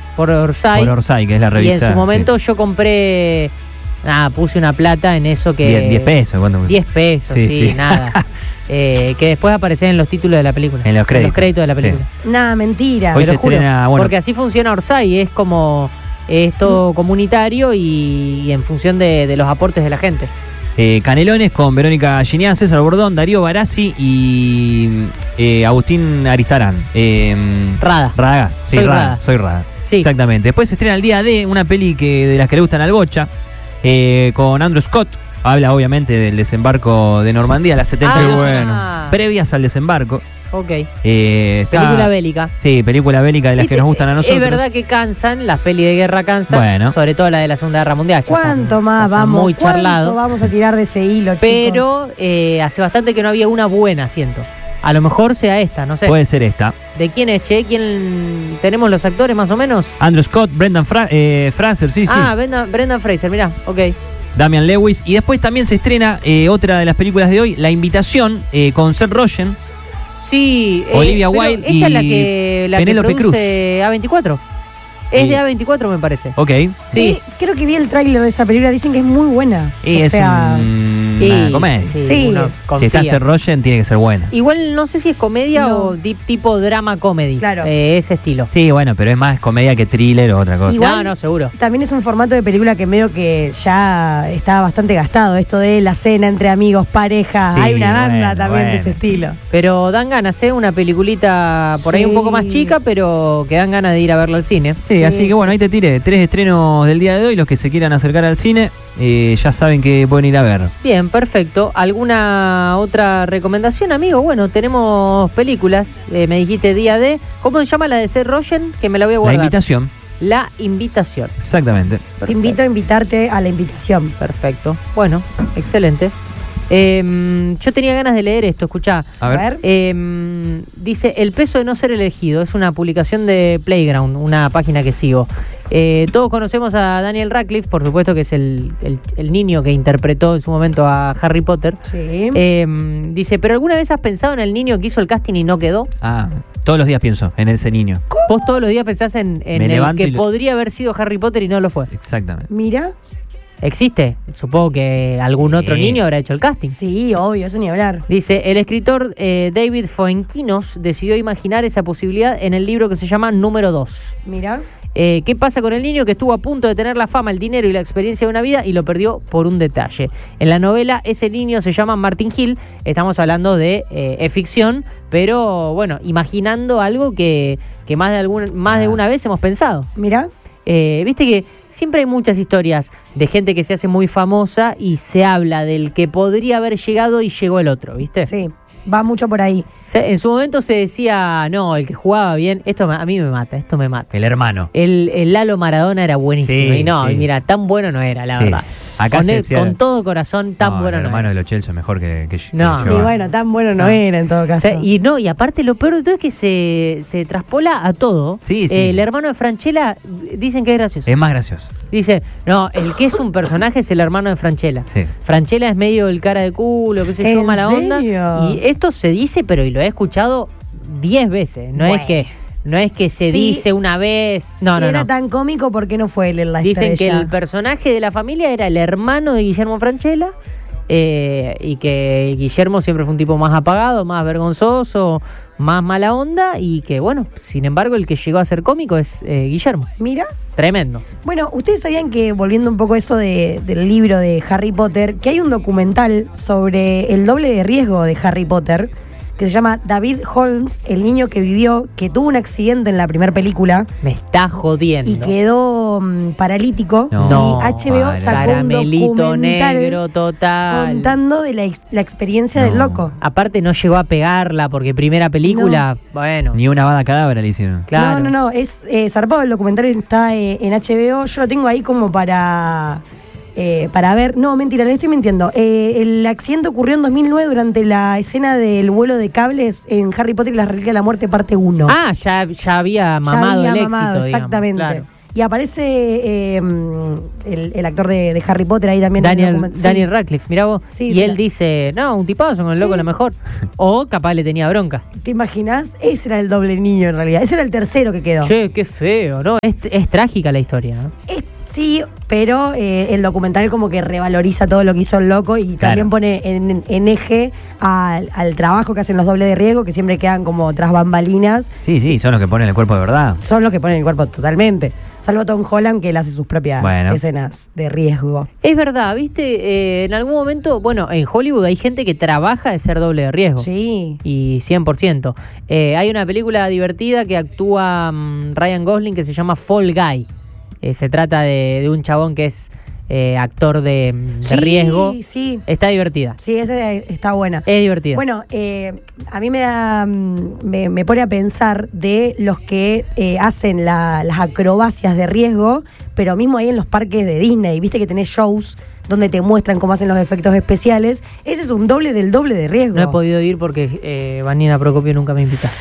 por Orsay. Por Orsay, que es la revista. Y en su momento yo compré... puse una plata en eso que... 10 pesos. ¿Cuánto? 10 pesos, sí, nada. Que después aparecen en los títulos de la película. En los créditos de la película. Sí. Nada, mentira. Hoy Te se lo juro. estrena, bueno, Porque así funciona Orsay, es como... Es todo comunitario y en función de los aportes de la gente. Canelones con Verónica Ginián, César Bordón, Darío Barassi y Agustín Aristarán. Rada. Radagás. Sí, Soy Rada. Soy Rada. Sí. Exactamente. Después se estrena el día D, una peli de las que le gustan al Bocha, con Andrew Scott. Habla obviamente del desembarco de Normandía, las 72 previas al desembarco. Ok. Película bélica. Sí, película bélica de las que nos gustan a nosotros. Es verdad que cansan, las pelis de guerra cansan, Bueno. sobre todo la de la Segunda Guerra Mundial. ¿Cuánto más vamos? Muy charlado. ¿Cuánto vamos a tirar de ese hilo, chicos? Pero hace bastante que no había una buena, siento. A lo mejor sea esta, no sé. Puede ser esta. ¿De quién es, che? ¿Quién tenemos los actores más o menos? Andrew Scott, Brendan Fraser, sí. Brendan Fraser, mirá, ok. Damian Lewis. Y después también se estrena otra de las películas de hoy, La Invitación, con Seth Rogen. Sí. Olivia pero Wilde esta y es la que Penélope produce A24. Es de A24, me parece. Ok. Sí. Creo que vi el tráiler de esa película, dicen que es muy buena. Y O es sea, una comedia. Sí. uno Si confía. está Seth Rogen, tiene que ser buena. Igual no sé si es comedia No. o tipo drama comedy. Claro. Ese estilo. Sí, bueno, pero es más comedia que thriller o otra cosa. Igual- No, seguro. También es un formato de película que medio que ya está bastante gastado. Esto de la cena entre amigos, parejas. Sí, Hay una banda bueno, también de bueno. ese estilo. Pero dan ganas, una peliculita por ahí Sí. un poco más chica, pero que dan ganas de ir a verla al cine. Sí, así que sí. bueno, ahí te tiré 3 estrenos del día de hoy. Los que se quieran acercar al cine, ya saben que pueden ir a ver. Bien, perfecto. ¿Alguna otra recomendación, amigo? Bueno, tenemos películas. Me dijiste día de... ¿Cómo se llama la de Seth Rogen? Que me la voy a La guardar. invitación. La invitación. Exactamente. Te invito a invitarte a la invitación. Perfecto. Bueno, excelente. Yo tenía ganas de leer esto, escuchá. A ver. Dice, El peso de no ser elegido. Es una publicación de Playground, una página que sigo. Todos conocemos a Daniel Radcliffe, por supuesto que es el niño que interpretó en su momento a Harry Potter. Sí. Dice, ¿pero alguna vez has pensado en el niño que hizo el casting y no quedó? Todos los días pienso en ese niño. Vos todos los días pensás en Me el levanto que y lo- podría haber sido Harry Potter y no lo fue. Exactamente. Mira. ¿Existe? Supongo que algún otro Sí. niño habrá hecho el casting. Sí, obvio, eso ni hablar. Dice, el escritor David Fuenquinos decidió imaginar esa posibilidad en el libro que se llama Número 2. Mira. ¿Qué pasa con el niño que estuvo a punto de tener la fama, el dinero y la experiencia de una vida y lo perdió por un detalle? En la novela, ese niño se llama Martin Hill. Estamos hablando de ficción, pero bueno, imaginando algo que más de una vez hemos pensado. Mira. Viste que siempre hay muchas historias de gente que se hace muy famosa y se habla del que podría haber llegado y llegó el otro, ¿viste? Sí, va mucho por ahí. En su momento se decía, no, el que jugaba bien, a mí me mata, esto me mata. El hermano. El Lalo Maradona era buenísimo. Sí, y no, sí. mira, tan bueno no era, la Sí. verdad. Acá se decía- con todo corazón, tan bueno el no hermano era. de los Chelsea mejor que No. Y bueno, tan bueno no era en todo O caso. sea, y aparte lo peor de todo es que se traspola a todo. Sí, sí. El hermano de Franchella dicen que es gracioso. Es más gracioso. Dice, no, el que es un personaje es el hermano de Franchella. Sí. Franchella es medio el cara de culo, qué sé yo, ¿En mala serio? onda. Y esto se dice, pero y lo he escuchado 10 veces. No Bueno. es que se Sí. dice una vez. No, si no, era no. tan cómico, ¿por qué no fue él en la Dicen que estrella? el personaje de la familia era el hermano de Guillermo Franchella y que Guillermo siempre fue un tipo más apagado, más vergonzoso, más mala onda y que, bueno, sin embargo, el que llegó a ser cómico es Guillermo. Mira. Tremendo. Bueno, ustedes sabían que, volviendo un poco a eso del libro de Harry Potter, que hay un documental sobre el doble de riesgo de Harry Potter, que se llama David Holmes, el niño que vivió, que tuvo un accidente en la primera película Me está jodiendo. y quedó paralítico. No, y HBO sacó un Caramelito documental negro total. contando de la experiencia del No. loco. Aparte no llegó a pegarla porque primera película, bueno, Ni una bada cadáver le hicieron. claro. No, es zarpado, el documental está en HBO, yo lo tengo ahí como para ver. No, mentira, le estoy mintiendo. El accidente ocurrió en 2009 durante la escena del vuelo de cables en Harry Potter y las Reliquias de la Muerte parte 1. Ah, ya había mamado Ya había el mamado, éxito, digamos, exactamente. claro. Y aparece el actor de Harry Potter ahí también. Daniel Radcliffe, mirá vos. Sí, y sí, él dice, no, un tipazo con el loco, lo mejor. O capaz le tenía bronca. ¿Te imaginas? Ese era el doble niño en realidad. Ese era el tercero que quedó. Che, qué feo, ¿no? Es trágica la historia, ¿no? Sí, pero el documental como que revaloriza todo lo que hizo el loco y también pone en eje al trabajo que hacen los dobles de riesgo, que siempre quedan como tras bambalinas. Sí, son los que ponen el cuerpo de verdad. Son los que ponen el cuerpo totalmente. Salvo Tom Holland, que él hace sus propias escenas de riesgo. Es verdad, ¿viste? En algún momento, bueno, en Hollywood hay gente que trabaja de ser doble de riesgo. Sí. Y 100%. Hay una película divertida que actúa Ryan Gosling que se llama Fall Guy. Se trata de un chabón que es actor de riesgo. Sí. Está divertida. Sí, esa está buena. Es divertida. Bueno, a mí me pone a pensar de los que hacen las acrobacias de riesgo, pero mismo ahí en los parques de Disney, viste que tenés shows donde te muestran cómo hacen los efectos especiales. Ese es un doble del doble de riesgo. No he podido ir porque Vanina Procopio nunca me invita.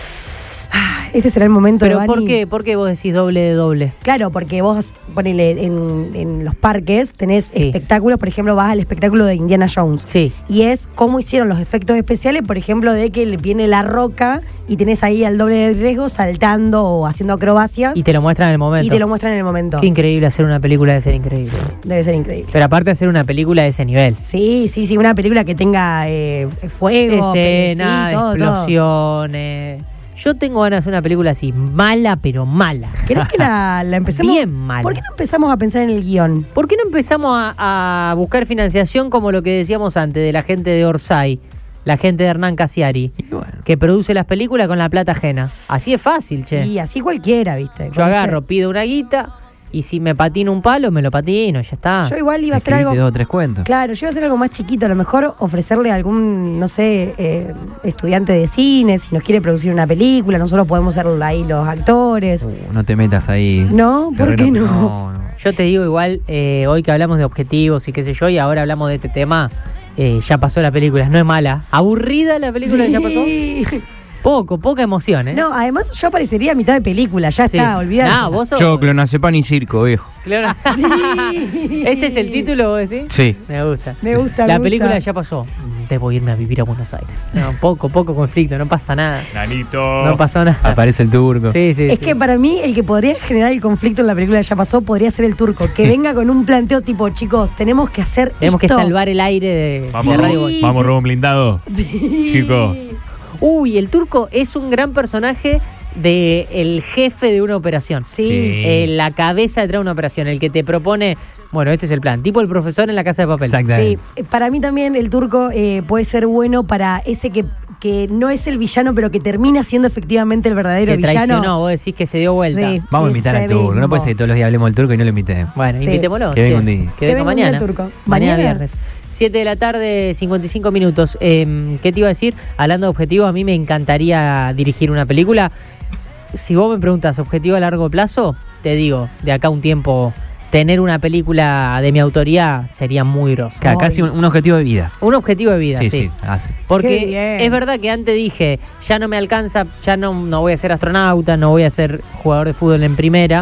Este será el momento de Bani. ¿Pero por qué vos decís doble de doble? Claro, porque vos, ponele, en los parques tenés espectáculos, por ejemplo, vas al espectáculo de Indiana Jones. Sí. Y es cómo hicieron los efectos especiales, por ejemplo, de que viene la roca y tenés ahí al doble de riesgo saltando o haciendo acrobacias. Y te lo muestran en el momento. Qué increíble hacer una película de ser increíble. Debe ser increíble. Pero aparte hacer una película de ese nivel. Sí, una película que tenga fuego, escena, todo, explosiones. Yo tengo ganas de hacer una película así, mala pero mala. ¿Querés que la empecemos? Bien mala. ¿Por qué no empezamos a pensar en el guión? ¿Por qué no empezamos a buscar financiación como lo que decíamos antes de la gente de Orsay, la gente de Hernán Casiari, que produce las películas con la plata ajena? Así es fácil, che. Y así cualquiera, ¿viste? Yo agarro, pido una guita y si me patino un palo, me lo patino, ya está. Yo igual iba a hacer algo... 2 o 3 cuentos. Claro, yo iba a hacer algo más chiquito, a lo mejor ofrecerle a algún, no sé, estudiante de cine, si nos quiere producir una película, nosotros podemos ser ahí los actores. No te metas ahí. ¿No? ¿Por qué no? No. Yo te digo igual, hoy que hablamos de objetivos y qué sé yo, y ahora hablamos de este tema, ya pasó la película, no es mala. ¿Aburrida la película que ya pasó? Poca emoción, ¿eh? No, además yo aparecería a mitad de película, ya está, olvidate. No, vos sos... Yo, clonazepam y circo, viejo. Claro. Sí. ¿Ese es el título, vos decís? Sí. Me gusta. La película ya pasó. Debo irme a vivir a Buenos Aires. No, poco conflicto, no pasa nada. Nanito. No pasó nada. Aparece el turco. Sí. Es que para mí el que podría generar el conflicto en la película ya pasó podría ser el turco, que venga con un planteo tipo, chicos, tenemos que hacer Tenemos esto. que salvar el aire de Radio Boy. Vamos, robo blindado. Sí. Chicos. Uy, el turco es un gran personaje de el jefe de una operación. Sí. La cabeza detrás de una operación, el que te propone, bueno, este es el plan, tipo el profesor en La Casa de Papel. Exactamente. Sí, para mí también el turco puede ser bueno para ese que no es el villano, pero que termina siendo efectivamente el verdadero Que villano. traicionó, vos decís que se dio vuelta. Sí. Vamos a invitar Ese al turco. mismo. No puede ser que todos los días hablemos del turco y no lo invitemos. Bueno, Sí. invitémoslo. Que venga un día. Que venga venga un día mañana. el turco. Mañana ¿Mañana? viernes. 7 de la tarde, 55 minutos. ¿Qué te iba a decir? Hablando de objetivo, a mí me encantaría dirigir una película. Si vos me preguntas objetivo a largo plazo, te digo, de acá a un tiempo, tener una película de mi autoría sería muy grosso. Claro, casi un objetivo de vida. Un objetivo de vida, sí. Sí, hace. Qué Porque bien. es verdad que antes dije, ya no me alcanza, ya no voy a ser astronauta, no voy a ser jugador de fútbol en primera,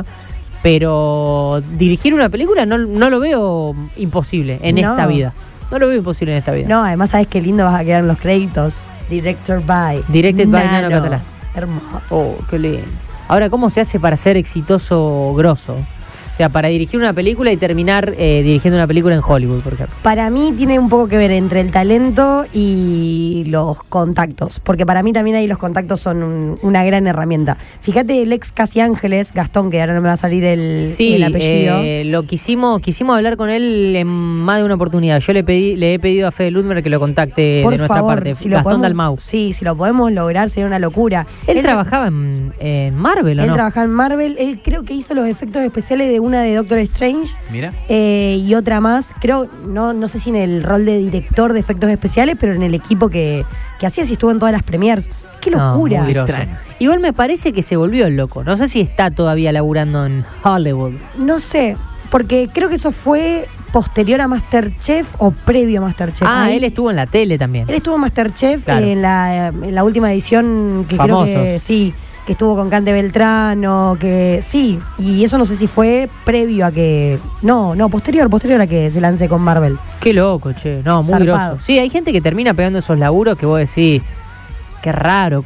pero dirigir una película no lo veo imposible en No. esta vida. No lo veo imposible en esta vida. No, además sabes qué lindo vas a quedar en los créditos. Directed by Nano Catalá. Hermoso. Oh, qué lindo. Ahora, ¿cómo se hace para ser exitoso grosso? O sea, para dirigir una película y terminar dirigiendo una película en Hollywood, por ejemplo. Para mí tiene un poco que ver entre el talento y los contactos, porque para mí también ahí los contactos son una gran herramienta. Fíjate el ex Casi Ángeles, Gastón, que ahora no me va a salir el apellido. Lo quisimos hablar con él en más de una oportunidad. Yo le he pedido a Fede Ludmer que lo contacte Por de nuestra favor, parte. si lo Gastón podemos- Dalmau. Sí, si lo podemos lograr sería una locura. Él trabajaba en Marvel, ¿o Él no? trabajaba en Marvel, él creo que hizo los efectos especiales de una de Doctor Strange. Mira. Y otra más, creo, no sé si en el rol de director de efectos especiales, pero en el equipo que hacía, si estuvo en todas las premiers. ¡Qué No, locura! muy grosso. Igual me parece que se volvió loco. No sé si está todavía laburando en Hollywood. No sé, porque creo que eso fue posterior a Masterchef o previo a Masterchef. Ahí- Él estuvo en la tele también. Él estuvo en Masterchef Claro. en la última edición, que Famosos. creo que sí. que estuvo con Cante Beltrano, que sí, y eso no sé si fue previo a que... No, posterior a que se lance con Marvel. Qué loco, che. No, muy Zarpado. groso. Sí, hay gente que termina pegando esos laburos que vos decís, qué raro,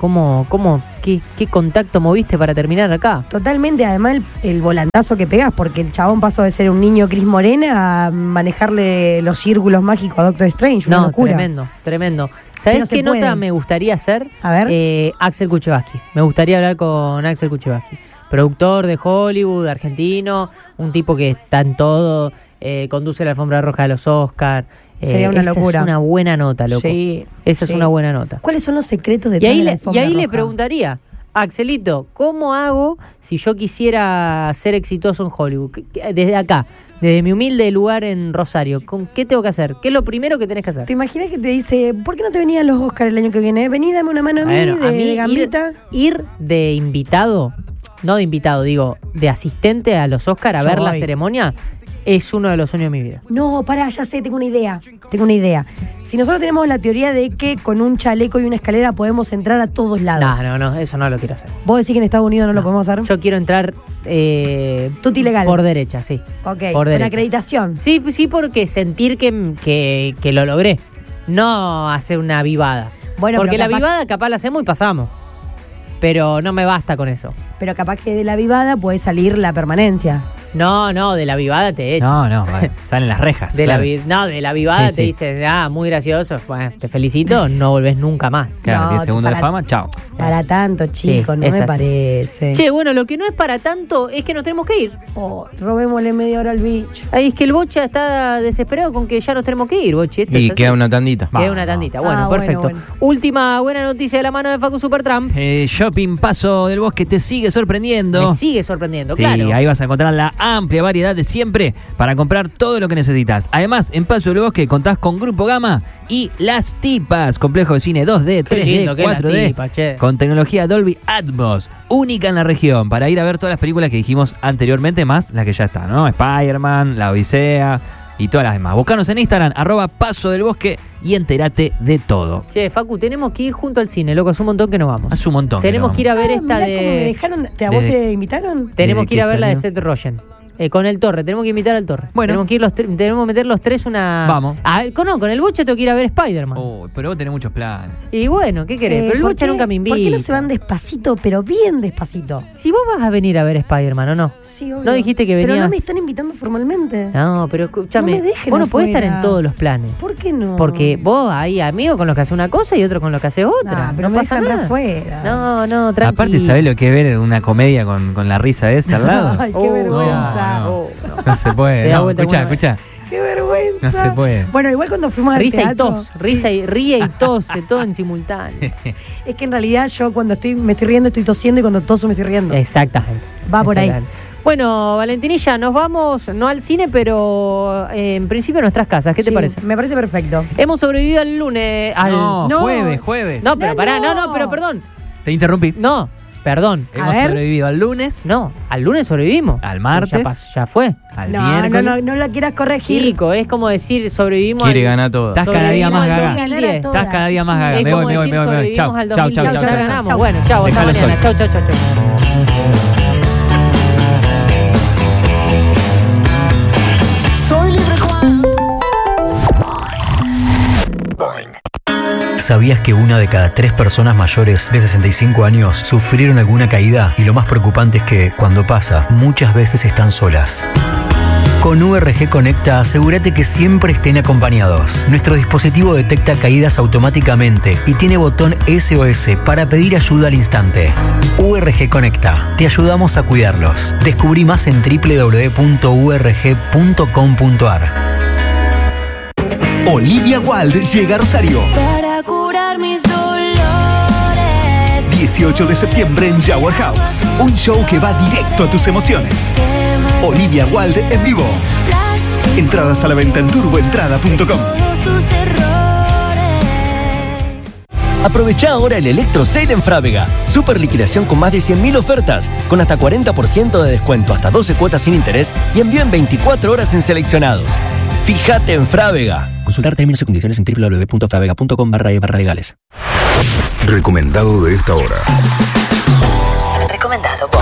qué contacto moviste para terminar acá. Totalmente, además el volantazo que pegás, porque el chabón pasó de ser un niño Cris Morena a manejarle los círculos mágicos a Doctor Strange, una locura. Tremendo. ¿Sabés qué puede. nota me gustaría hacer? A ver. Axel Kuchevaski. Me gustaría hablar con Axel Kuchevaski. Productor de Hollywood, argentino, un tipo que está en todo, conduce la alfombra roja de los Oscars. Sería una locura. Esa es una buena nota, loco. Sí. Esa es una buena nota. ¿Cuáles son los secretos de Y ahí, la alfombra le roja? preguntaría, Axelito, ¿cómo hago si yo quisiera ser exitoso en Hollywood? Desde acá, desde mi humilde lugar en Rosario, ¿qué tengo que hacer? ¿Qué es lo primero que tenés que hacer? ¿Te imaginas que te dice, ¿por qué no te venían los Oscars el año que viene? Vení, dame una mano a mí, Bueno, de gambita. Ir de invitado, no de invitado, digo, de asistente a los Oscars a Yo ver la voy. ceremonia, es uno de los sueños de mi vida. No, pará, ya sé, tengo una idea. Si nosotros tenemos la teoría de que con un chaleco y una escalera podemos entrar a todos lados. No, eso no lo quiero hacer. ¿Vos decís que en Estados Unidos no lo podemos hacer? Yo quiero entrar Tuti legal. por derecha, sí. Ok, por con derecha. acreditación. Sí, porque sentir que lo logré. No hacer una vivada. Bueno, porque pero la capaz- vivada capaz la hacemos y pasamos. Pero no me basta con eso. Pero capaz que de la vivada puede salir la permanencia. No, de la vivada te echan. No, vale, salen las rejas. De claro. de la vivada Sí, te sí. dices, muy gracioso, bueno, te felicito, no volvés nunca más. Claro, No, 10 segundos de para- fama, chao. Para tanto, chicos, no es me así. parece. Che, bueno, lo que no es para tanto es que nos tenemos que ir. Oh, robémosle media hora al bicho. Ahí es que el Bocha está desesperado con que ya nos tenemos que ir, Bochi. Esto Y es así. queda una tandita. Queda Vamos. una tandita. Bueno, Ah, perfecto. bueno. Última buena noticia de la mano de Facu Supertramp. Shopping Paso del Bosque te sigue sorprendiendo. Me sigue sorprendiendo, Sí, claro. ahí vas a encontrar la amplia variedad de siempre para comprar todo lo que necesitas. Además, en Paso del Bosque contás con Grupo Gama y Las Tipas, complejo de cine 2D, Qué 3D, lindo que es La 4D, Tipa, che. con tecnología Dolby Atmos, única en la región, para ir a ver todas las películas que dijimos anteriormente, más las que ya están, ¿no? Spider-Man, La Odisea y todas las demás. Buscanos en Instagram, @Paso del Bosque y entérate de todo. Che, Facu, tenemos que ir junto al cine, loco, hace un montón que nos vamos. Hace un montón. Tenemos que ir a ver esta mirá cómo me de... dejaron. ¿A vos Desde- te invitaron? Tenemos ¿Desde que ir a qué ver la de salió? Seth Rogen. Con el Torre, tenemos que invitar al Torre. Bueno. Tenemos que ir tenemos que meter los tres una... Vamos. Con el Bocha tengo que ir a ver Spider-Man. Uy, pero vos tenés muchos planes. Y bueno, ¿qué querés? Pero el ¿por Bocha qué- nunca me invita. ¿Por qué no se van despacito, pero bien despacito? Si vos vas a venir a ver Spider-Man, ¿o no? Sí, obvio. ¿No dijiste que Pero venías? no me están invitando formalmente. No, pero escúchame. No me dejen vos no podés estar afuera. en todos los planes. ¿Por qué no? Porque vos hay amigos con los que haces una cosa y otros con los que haces otra. Nah, pero no me pasa dejan re nada. afuera. No, tranqui. Aparte, ¿sabés lo que es ver una comedia con la risa de esta al lado? Ay, qué Oh, vergüenza. no. No se Te puede. da No, vuelta escuchá, alguna escuchá. Qué vergüenza. No se puede. Bueno, igual cuando fuimos al Risa y teatro. tos, ríe y tose, todo en simultáneo. Es que en realidad yo cuando me estoy riendo estoy tosiendo y cuando toso me estoy riendo. Exactamente. Va por ahí. Exactamente. Bueno, Valentinilla, nos vamos, no al cine, pero en principio a nuestras casas. ¿Qué te Sí, parece? Me parece perfecto. Hemos sobrevivido al lunes. No, No. jueves. No, pero No, pará, no. no, pero perdón. Te interrumpí. No, perdón. Hemos ver. sobrevivido al lunes, No, al lunes sobrevivimos. Al martes. Ya, pasó, ya fue. al No, miércoles. no la quieras corregir. Chico, es como decir sobrevivimos Quiere ganar todo. Estás cada día sobrevivimos más al gaga. 2010. Todas, Estás cada día sí, más sí. gaga. Es Me voy, como me voy, decir me voy. sobrevivimos Chau, al chau, 2010. chau, Ya chau, chau. ganamos. chau. Bueno, chau, hasta Dejalo mañana. solo. Chau. Soy libre Juan. ¿Sabías que una de cada 3 personas mayores de 65 años sufrieron alguna caída? Y lo más preocupante es que, cuando pasa, muchas veces están solas. Con URG Conecta, asegúrate que siempre estén acompañados. Nuestro dispositivo detecta caídas automáticamente y tiene botón SOS para pedir ayuda al instante. URG Conecta, te ayudamos a cuidarlos. Descubrí más en www.urg.com.ar. Olivia Wilde llega a Rosario. Para curar mis dolores. 18 de septiembre en Jaguar House. Un show que va directo a tus emociones. Olivia Wilde en vivo. Entradas a la venta en turboentrada.com. Todos tus errores. Aprovecha ahora el Electro Sale en Frávega. Super liquidación con más de 100.000 ofertas, con hasta 40% de descuento, hasta 12 cuotas sin interés y envío en 24 horas en seleccionados. Fíjate en Frávega. Consultar términos y condiciones en www.fravega.com/legales. Recomendado de esta hora. Recomendado por